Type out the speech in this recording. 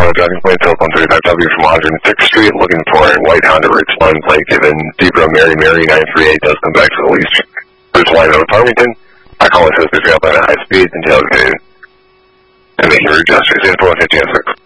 driving plate telephone 35W from 106th Street, looking for a white Honda Ridge line plate given Debra Mary 938 does come back to the lease. Ridge line over Farmington. I call it says picking up at a high speed and tailgated. And making your adjusters in 456.